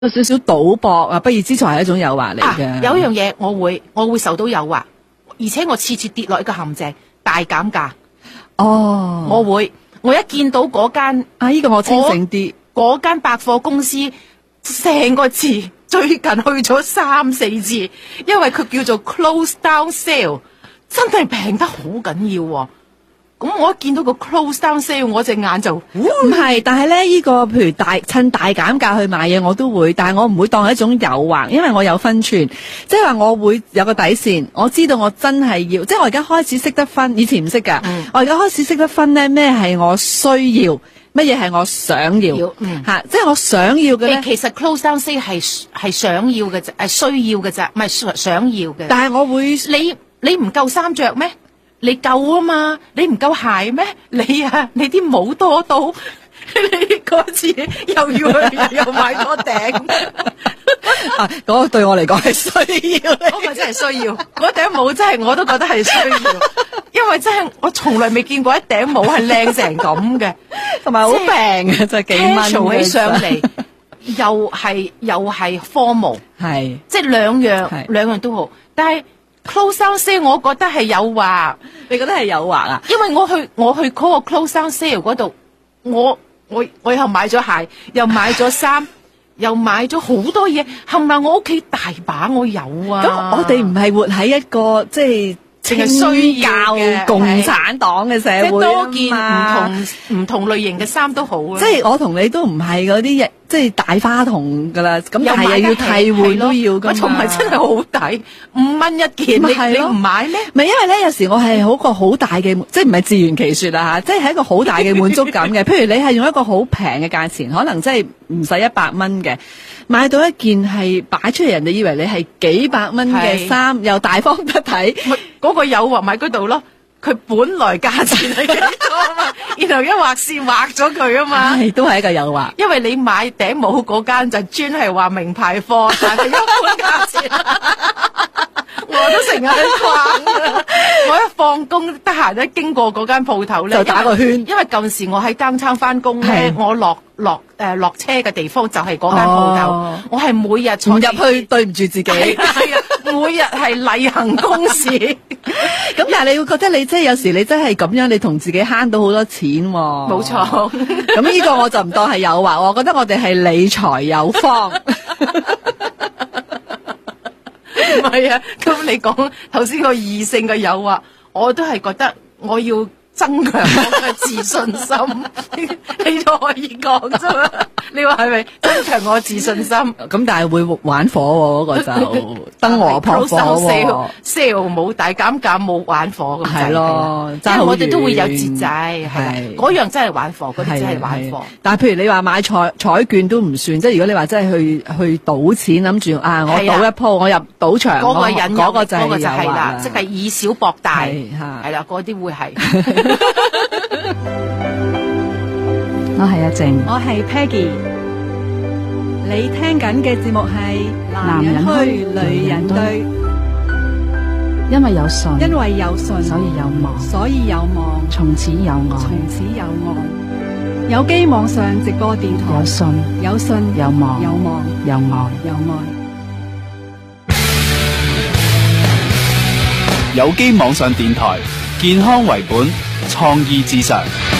有少少賭博啊，不義之財係一種誘惑嚟嘅。 有一樣嘢我會受到誘惑，而且我次次跌落一個陷阱，大減價。 哦， 我一見到嗰間呢個我清醒啲， 嗰間百貨公司成個字最近去咗3、4次，因為佢叫做 close down sale， 真係平得好緊要喎。咁我一見到個 close down sale， 我隻眼就唔係，但係咧呢個譬如趁大減價去買嘢我都會，但係我唔會當係一種誘惑，因為我有分寸，即係話我會有個底線，我知道我真係要，即係我而家開始識得分，以前唔識噶，我而家開始識得分咧咩係我需要，乜嘢係我想要，即係我想要嘅咧。 其實 close down sale 係想要嘅啫，係需要嘅啫，唔係想要嘅。 但係我會你唔夠衫着咩？你夠啊嘛？你唔夠鞋咩？你啲帽多到，你嗰次又要去又買多頂。 嗰個對我嚟講係需要， 嗰個真係需要。嗰頂帽真係我都覺得係需要，因為真係我從來未見過一頂帽係靚成咁嘅， 同埋好平嘅，就係幾蚊起上嚟，又係formal， 係即係兩樣都好，但係。close down sale 我覺得係誘惑， 你覺得係誘惑啊？ 因為我去嗰個 close down sale 嗰度，我又買咗鞋，又買咗衫，又買咗好多嘢，冚唪唥我屋企大把我有啊。 咁我哋唔係活喺一個即係清教共產黨嘅社會啊嘛， 即係多件唔同類型嘅衫都好啊。 即係我同你都唔係嗰啲即係大花筒噶啦，咁但係又要替換都要噶嘛。 同埋真係好抵，5蚊一件，你唔買咩？ 唔係因為咧，有時我係好個好大嘅，即係唔係自圓其說啊吓，即係一個好大嘅滿足感嘅。譬如你係用一個好平嘅價錢，可能真係唔使100蚊嘅，買到一件係擺出嚟，人哋以為你係幾百蚊嘅衫，又大方得體， 嗰個誘惑咪嗰度咯。佢本來價錢係幾多啊嘛，然後一劃線劃咗佢啊嘛， 都係一個誘惑。 因為你買頂帽嗰間就專係話名牌貨，但係一般價錢，我都成日去逛。我一放工得閒一經過嗰間鋪頭咧， 就打個圈。 因為舊時我喺downtown翻工咧，我落車嘅地方就係嗰間鋪頭，我係每日坐入去對唔住自己， 係啊，每日係例行公事。 咁但係你會覺得你即係有時你真係咁樣，你同自己慳到好多錢喎。 冇錯。 咁呢個我就唔當係誘惑，我覺得我哋係理財有方。 唔係啊，咁你講頭先個異性嘅誘惑，我都係覺得我要增強我嘅自信心，你都可以講啫嘛。你話係咪增強我自信心？ 咁但係會玩火喎，嗰個就燈蛾撲火 ，sale 冇大減價冇玩火咁滯。係咯， 即係我哋都會有節制，係嗰樣真係玩火，嗰啲真係玩火。 但係譬如你話買彩券都唔算，即係如果你話真係去賭錢，諗住我賭一鋪，我入賭場， 嗰個引嗰個就係啦，即係以小博大，係啦，嗰啲會係。 我係阿靜， 我係 Peggy，你聽緊嘅節目係男人虛女人對， 因為有信， 所以有望， 從此有愛， 有機網上直播電台， 有信，有望，有愛。 有機網上電台，健康為本，創意至上。